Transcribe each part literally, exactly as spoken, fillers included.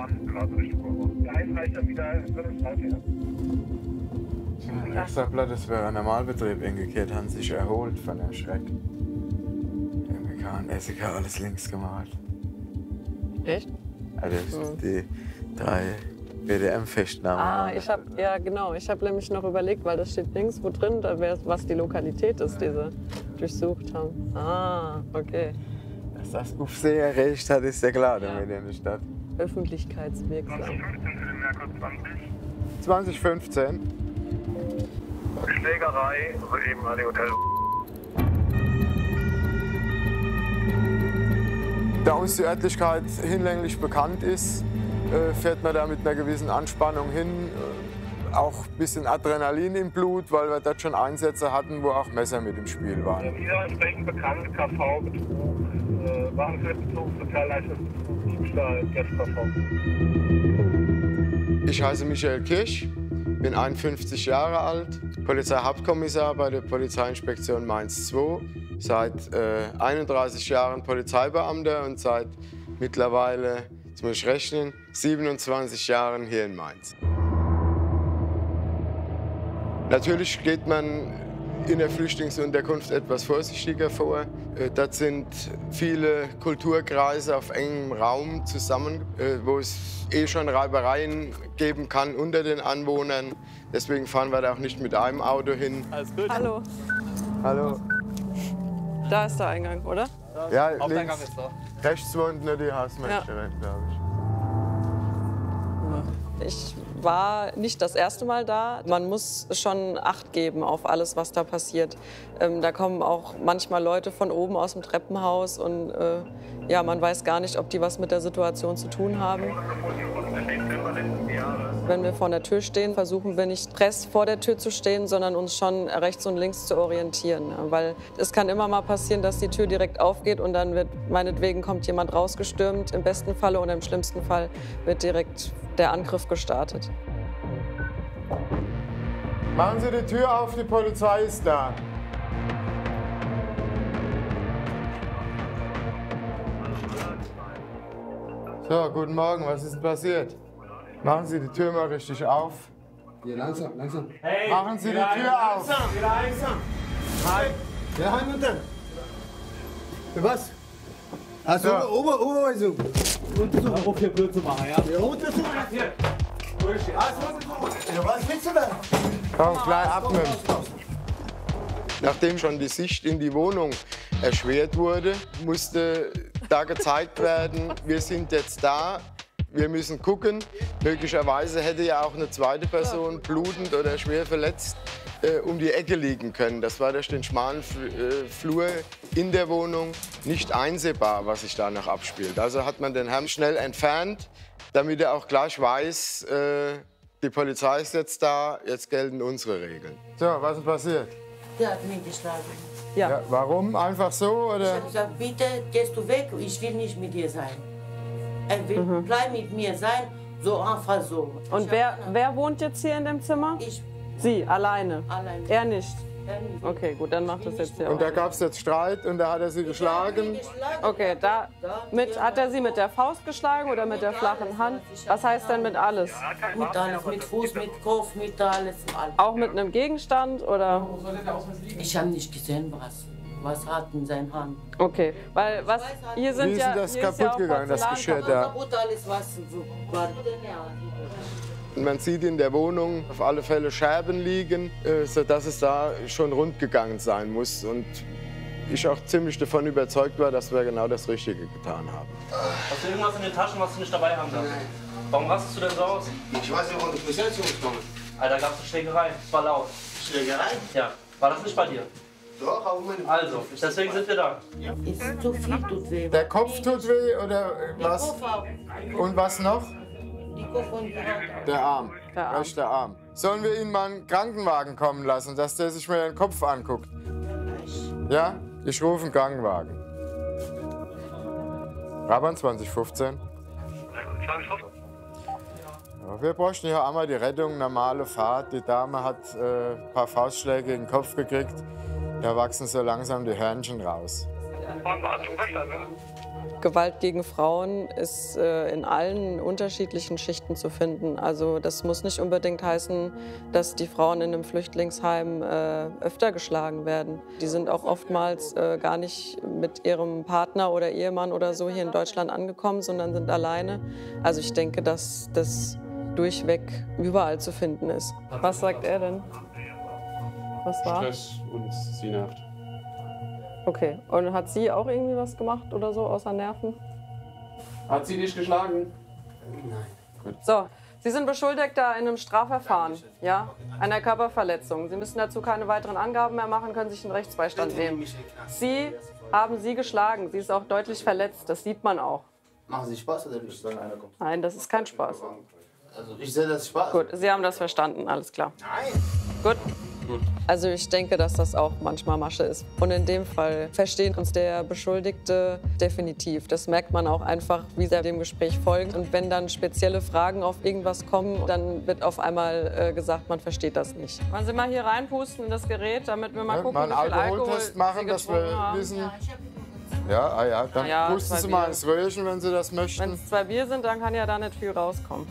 fahren gerade Richtung Kurve. Der Eis reicht dann wieder in Viertelstunde, ja. Ja, Extrablatt, das wäre ein Normalbetrieb umgekehrt, haben sich erholt von der Schreck. M B K und S E K alles links gemacht. Echt? Also das sind die drei B D M-Festnahmen. Ah, ich habe ja genau. Ich habe nämlich noch überlegt, weil das steht nirgendwo drin, da wär, was die Lokalität ist, die sie durchsucht haben. Ah, okay. Dass das Aufsehen erregt hat, ist ja klar, damit in der Stadt. Öffentlichkeitswirksam. zwanzig fünfzehn. Schlägerei, eben an die Hotel. Da uns die Örtlichkeit hinlänglich bekannt ist, äh, fährt man da mit einer gewissen Anspannung hin. Äh, auch ein bisschen Adrenalin im Blut, weil wir dort schon Einsätze hatten, wo auch Messer mit im Spiel waren. Wieder entsprechend bekannt, K V-Betrug, äh, Warenbetrug, Sozialleistungsbetrug, Diebstahl, G K V. Ich heiße Michael Kirsch, bin einundfünfzig Jahre alt, Polizeihauptkommissar bei der Polizeiinspektion Mainz zwei, seit äh, einunddreißig Jahren Polizeibeamter und seit mittlerweile, jetzt muss ich rechnen, siebenundzwanzig Jahren hier in Mainz. Natürlich geht man in der Flüchtlingsunterkunft etwas vorsichtiger vor. Äh, dort sind viele Kulturkreise auf engem Raum zusammen, äh, wo es eh schon Reibereien geben kann unter den Anwohnern. Deswegen fahren wir da auch nicht mit einem Auto hin. Alles gut. Hallo. Hallo. Da ist der Eingang, oder? Ja, Haupteingang links, ist da. rechts wohnt nur die Hausmeisterin, Ja. glaube ich. Ich war nicht das erste Mal da. Man muss schon Acht geben auf alles, was da passiert. Ähm, da kommen auch manchmal Leute von oben aus dem Treppenhaus und äh, ja, man weiß gar nicht, ob die was mit der Situation zu tun haben. Wenn wir vor der Tür stehen, versuchen wir nicht press vor der Tür zu stehen, sondern uns schon rechts und links zu orientieren. Weil es kann immer mal passieren, dass die Tür direkt aufgeht und dann wird, meinetwegen kommt jemand rausgestürmt, im besten Falle oder im schlimmsten Fall wird direkt der Angriff gestartet. Machen Sie die Tür auf, die Polizei ist da. So, guten Morgen, was ist denn passiert? Machen Sie die Tür mal richtig auf. Ja, langsam, langsam. Hey, Machen Sie die Tür auf. Langsam, langsam. Hi. Ja, heim unten. Für was? Also, So. Ober, Oberweisung. Hör auf hier blöd zu machen, ja? Ja, Untersuchung. Hier. Bullshit. Alles, was Ja, was willst du denn? Komm, gleich abnehmen. Nachdem schon die Sicht in die Wohnung erschwert wurde, musste da gezeigt werden, wir sind jetzt da, wir müssen gucken. Möglicherweise hätte ja auch eine zweite Person blutend oder schwer verletzt äh, um die Ecke liegen können. Das war durch den schmalen Fl äh, Flur in der Wohnung nicht einsehbar, was sich da noch abspielt. Also hat man den Herrn schnell entfernt, damit er auch gleich weiß, äh, die Polizei ist jetzt da, jetzt gelten unsere Regeln. So, was ist passiert? Der hat mich geschlagen. Ja. Ja, warum? Einfach so, Ich oder? habe gesagt, bitte gehst du weg, ich will nicht mit dir sein. Er will Mhm. bleib mit mir sein, so einfach so. Und Ich wer, hab- wer wohnt jetzt hier in dem Zimmer? Ich Sie, alleine? allein. Er nicht? Er nicht. Okay, gut, dann macht das jetzt ja Und auch. da gab es jetzt Streit und da hat er sie geschlagen. Okay, da mit, hat er Sie mit der Faust geschlagen oder mit der flachen Hand? Was heißt denn mit alles? Mit alles, mit Fuß, mit Kopf, mit alles. alles. Auch mit einem Gegenstand oder? Ich habe nicht gesehen, was. Was hat in seiner Hand. Okay, weil was hier sind Wie ist ja denn das hier ist kaputt ja auch gegangen, das Porzellan Geschirr kaputt. da? Kaputt alles, was war. Und man sieht in der Wohnung auf alle Fälle Scherben liegen, äh, sodass es da schon rund gegangen sein muss. Und ich auch ziemlich davon überzeugt war, dass wir genau das Richtige getan haben. Hast du irgendwas in den Taschen, was du nicht dabei haben darfst? Warum rastest du denn so aus? Ich weiß nicht, warum ich bis jetzt umgekommen. Alter, gab's eine Schlägerei. Es war laut. Schlägerei? Ja. War das nicht bei dir? Doch, aber meine. Also, deswegen sind wir da. Ist zu viel tut weh. Der Kopf tut weh oder was? Kopf auch. Und was noch? Die Kopf und die Hand. Der Arm, Der Arm. rechter Arm. Sollen wir ihn mal einen Krankenwagen kommen lassen, dass der sich mal den Kopf anguckt? Ja? Ich rufe einen Krankenwagen. Raban zwanzig fünfzehn. Ja, wir bräuchten hier einmal die Rettung, normale Fahrt. Die Dame hat äh, ein paar Faustschläge in den Kopf gekriegt. Da wachsen so langsam die Hörnchen raus. Gewalt gegen Frauen ist äh, in allen unterschiedlichen Schichten zu finden. Also das muss nicht unbedingt heißen, dass die Frauen in einem Flüchtlingsheim äh, öfter geschlagen werden. Die sind auch oftmals äh, gar nicht mit ihrem Partner oder Ehemann oder so hier in Deutschland angekommen, sondern sind alleine. Also ich denke, dass das durchweg überall zu finden ist. Was sagt er denn? Was war? Stress und Seenacht. Okay. Und hat sie auch irgendwie was gemacht oder so, außer Nerven? Hat sie dich geschlagen? Nein. So, Sie sind Beschuldigter in einem Strafverfahren, ja, einer Körperverletzung. Sie müssen dazu keine weiteren Angaben mehr machen, können sich einen Rechtsbeistand nehmen. Sie haben sie geschlagen, sie ist auch deutlich verletzt, das sieht man auch. Machen Sie Spaß oder nicht? Nein, das ist kein Spaß. Also ich sehe das Spaß. Gut, Sie haben das verstanden, alles klar. Nein. Gut. Gut. Also ich denke, dass das auch manchmal Masche ist. Und in dem Fall versteht uns der Beschuldigte definitiv. Das merkt man auch einfach, wie er dem Gespräch folgt. Und wenn dann spezielle Fragen auf irgendwas kommen, dann wird auf einmal äh, gesagt, man versteht das nicht. Wollen Sie mal hier reinpusten in das Gerät, damit wir mal Ja, gucken, mal einen wie viel Alkoholtest Alkohol machen, Sie dass getrunken wir haben. wissen. Ja, ah ja, dann Ja, pusten zwei Sie mal Bier. ins Röhrchen, wenn Sie das Wenn möchten. es zwei Bier sind, dann kann ja da nicht viel rauskommen.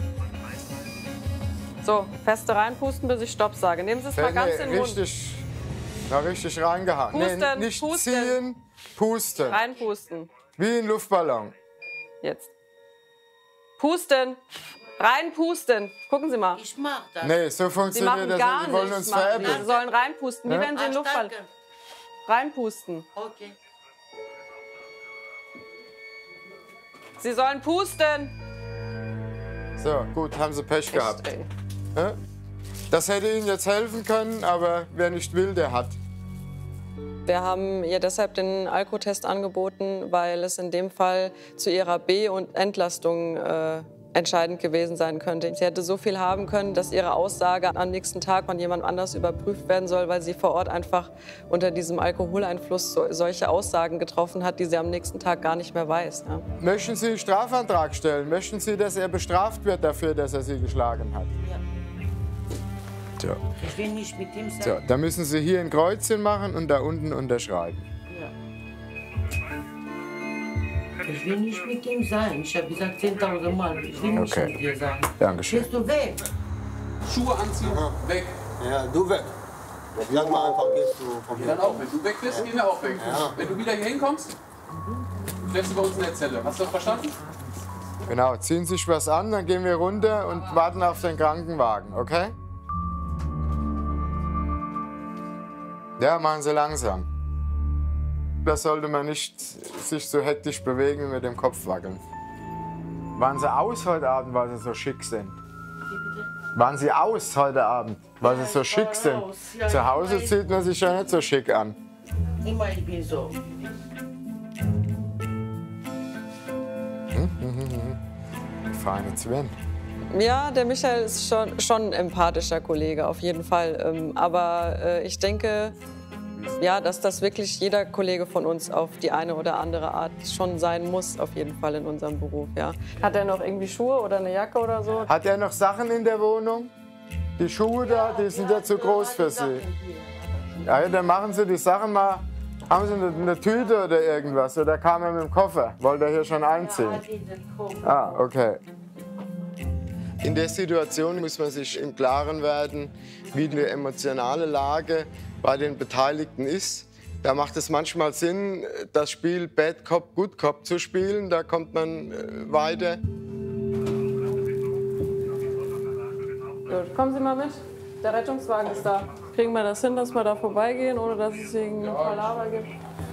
So, feste reinpusten, bis ich Stopp sage. Nehmen Sie es mal ganz nee, in den Mund. richtig, na, richtig reingehauen. Pusten, nee, nicht pusten. ziehen, pusten. Reinpusten. Wie ein Luftballon. Jetzt. Pusten. Reinpusten. Gucken Sie mal. Ich mach das. Nee, so Sie funktioniert machen das gar nicht. Sie wollen nichts. uns Machen. veräppeln. Sie sollen reinpusten, wie Ja? wenn Sie einen Luftballon... Danke. Reinpusten. Okay. Sie sollen pusten. So, gut, haben Sie Pech gehabt. Echt, ey. Ja? Das hätte Ihnen jetzt helfen können, aber wer nicht will, der hat. Wir haben ihr deshalb den Alkotest angeboten, weil es in dem Fall zu ihrer Be- und Entlastung äh, entscheidend gewesen sein könnte. Sie hätte so viel haben können, dass ihre Aussage am nächsten Tag von jemand anders überprüft werden soll, weil sie vor Ort einfach unter diesem Alkoholeinfluss so, solche Aussagen getroffen hat, die sie am nächsten Tag gar nicht mehr weiß. Ja. Möchten Sie einen Strafantrag stellen? Möchten Sie, dass er bestraft wird dafür, dass er Sie geschlagen hat? Ja. Tja. Ich will nicht mit ihm sein. So, da müssen Sie hier ein Kreuzchen machen und da unten unterschreiben. Ja. Ich will nicht mit ihm sein. Ich habe gesagt zehntausend Mal. Ich will nicht Okay. mit dir sein. Dankeschön. Gehst du weg? Schuhe anziehen, weg. Ja, du weg. Sag mal einfach, gehst du von Dann mir. auch, wenn du weg bist, gehen wir auch weg. Ja. Wenn du wieder hier hinkommst, bleibst du bei uns in der Zelle. Hast du das verstanden? Genau, ziehen Sie sich was an, dann gehen wir runter und warten auf den Krankenwagen, okay? Ja, machen Sie langsam. Da sollte man nicht sich so hektisch bewegen und mit dem Kopf wackeln. Waren Sie aus heute Abend, weil Sie so schick sind? Waren Sie aus heute Abend, weil Sie so ich schick war sind? aus. Ja, Zu ich Hause weiß. zieht man sich ja nicht so schick an. Immer ich bin so. Feine Zwinn. Ja, der Michael ist schon, schon ein empathischer Kollege, auf jeden Fall. Ähm, aber äh, ich denke, ja, dass das wirklich jeder Kollege von uns auf die eine oder andere Art schon sein muss, auf jeden Fall in unserem Beruf. Ja. Hat er noch irgendwie Schuhe oder eine Jacke oder so? Hat er noch Sachen in der Wohnung? Die Schuhe da, die sind ja zu groß für Sie. Ja, dann machen Sie die Sachen mal. Haben Sie eine, eine Tüte oder irgendwas? Oder kam er mit dem Koffer? Wollte er hier schon einziehen? Ah, okay. In der Situation muss man sich im Klaren werden, wie die emotionale Lage bei den Beteiligten ist. Da macht es manchmal Sinn, das Spiel Bad Cop, Good Cop zu spielen. Da kommt man äh, weiter. Gut, kommen Sie mal mit. Der Rettungswagen ist da. Kriegen wir das hin, dass wir da vorbeigehen, ohne dass es irgendein Palaver gibt?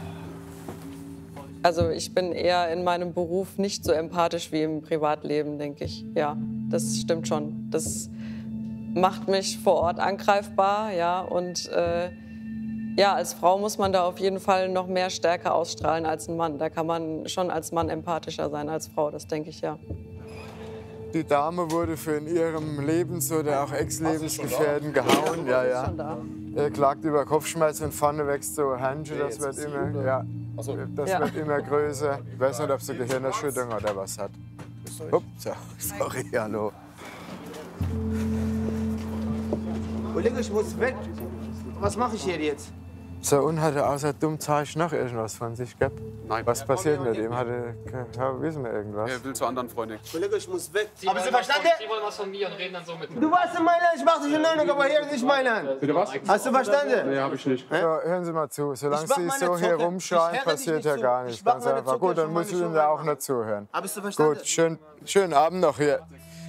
Also ich bin eher in meinem Beruf nicht so empathisch wie im Privatleben, denke ich. Ja, das stimmt schon. Das macht mich vor Ort angreifbar, ja. Und äh, ja, als Frau muss man da auf jeden Fall noch mehr Stärke ausstrahlen als ein Mann. Da kann man schon als Mann empathischer sein als Frau, das denke ich, ja. Die Dame wurde für in ihrem Lebens- oder auch Ex-Lebensgefährden gehauen. Ja, ja. Er klagt über Kopfschmerzen und vorne wächst so Handschuhe, das wird immer, ja, das Ja. wird immer größer. Ich weiß nicht, ob sie Gehirnerschütterung oder was hat. Ups, sorry, hallo. Kollege, ich muss weg. Was mache ich hier jetzt? So, und hat er außer Dummzeug noch irgendwas von sich gehabt? Nein. Was passiert mit ihm? Hat er, ja, wissen wir irgendwas? Er will zur anderen Freundin. Kollege, ich muss weg. Haben Sie verstanden? Sie wollen was von mir und reden dann so mit mir. Du warst in Mailand, ich mach dich in Nürnberg, aber hier ist nicht Mailand. Bitte was? Hast du verstanden? Nee, hab ich nicht. So, hören Sie mal zu. Solange Ich mach Sie meine so hier Zucker. rumschreien, Ich höre dich passiert nicht ja zu. gar Ich nichts. mach Ganz meine einfach. Zucker Gut, dann schon muss ich meine Ihnen da auch Schuhe nicht zuhören. Hast du verstanden? Gut, schön, schönen Abend noch hier.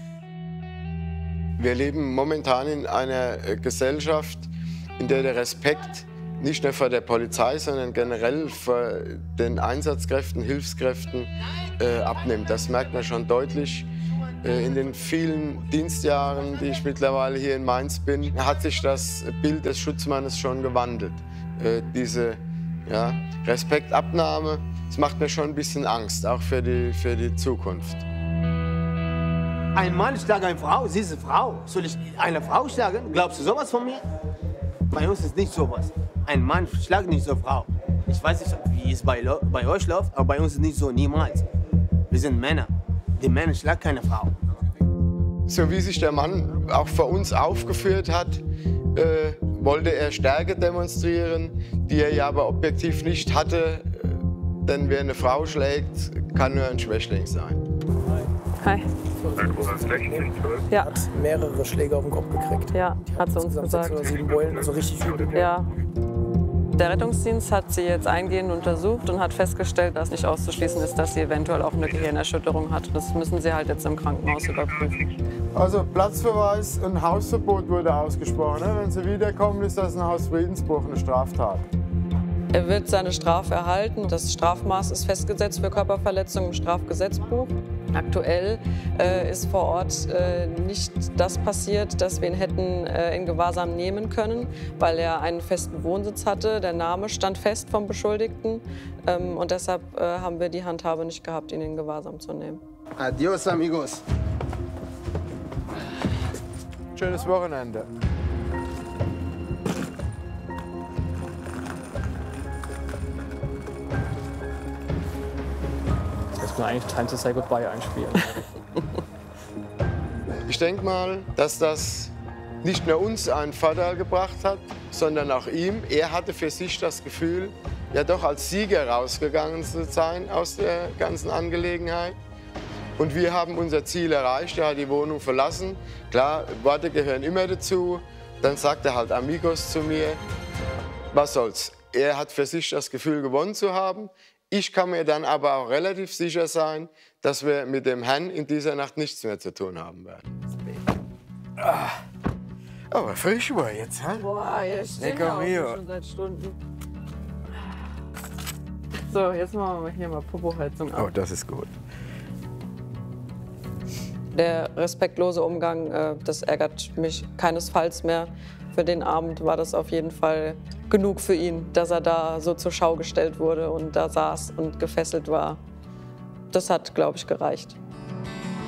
Wir leben momentan in einer Gesellschaft, in der der Respekt nicht nur vor der Polizei, sondern generell vor den Einsatzkräften, Hilfskräften äh, abnimmt. Das merkt man schon deutlich. Äh, in den vielen Dienstjahren, die ich mittlerweile hier in Mainz bin, hat sich das Bild des Schutzmannes schon gewandelt. Äh, diese ja, Respektabnahme, das macht mir schon ein bisschen Angst, auch für die, für die Zukunft. Ein Mann schlagt eine Frau, sie ist eine Frau. Soll ich eine Frau schlagen? Glaubst du sowas von mir? Bei uns ist nicht sowas. Ein Mann schlagt nicht so eine Frau. Ich weiß nicht, wie es bei, bei euch läuft, aber bei uns ist nicht so, niemals. Wir sind Männer. Die Männer schlagen keine Frau. So wie sich der Mann auch vor uns aufgeführt hat, äh, wollte er Stärke demonstrieren, die er ja aber objektiv nicht hatte. Denn wer eine Frau schlägt, kann nur ein Schwächling sein. Hi. Ja, Hat mehrere Schläge auf den Kopf gekriegt. ja, hat sie uns Insgesamt gesagt. sechs oder sieben Beulen, also richtig übel. Ja. Der Rettungsdienst hat sie jetzt eingehend untersucht und hat festgestellt, dass nicht auszuschließen ist, dass sie eventuell auch eine Gehirnerschütterung hat. Das müssen sie halt jetzt im Krankenhaus überprüfen. Also Platzverweis und Hausverbot wurde ausgesprochen. Ne? Wenn sie wiederkommen, ist das ein Hausfriedensbruch, eine Straftat. Er wird seine Strafe erhalten. Das Strafmaß ist festgesetzt für Körperverletzung im Strafgesetzbuch. Aktuell äh, ist vor Ort äh, nicht das passiert, dass wir ihn hätten äh, in Gewahrsam nehmen können, weil er einen festen Wohnsitz hatte. Der Name stand fest vom Beschuldigten. Ähm, und deshalb äh, haben wir die Handhabe nicht gehabt, ihn in Gewahrsam zu nehmen. Adios, amigos. Schönes Wochenende. Ich will eigentlich Time to Say Goodbye einspielen. Ich denke mal, dass das nicht nur uns einen Vorteil gebracht hat, sondern auch ihm. Er hatte für sich das Gefühl, ja doch als Sieger rausgegangen zu sein aus der ganzen Angelegenheit. Und wir haben unser Ziel erreicht. Er hat die Wohnung verlassen. Klar, Worte gehören immer dazu. Dann sagt er halt Amigos zu mir. Was soll's? Er hat für sich das Gefühl, gewonnen zu haben. Ich kann mir dann aber auch relativ sicher sein, dass wir mit dem Herrn in dieser Nacht nichts mehr zu tun haben werden. Ah. Aber frisch war jetzt, hä? Boah, jetzt Lecker mio. schon seit Stunden. So, jetzt machen wir hier mal Popoheizung ab. Oh, das ist gut. Der respektlose Umgang, äh, das ärgert mich keinesfalls mehr. Für den Abend war das auf jeden Fall genug für ihn, dass er da so zur Schau gestellt wurde und da saß und gefesselt war. Das hat, glaube ich, gereicht.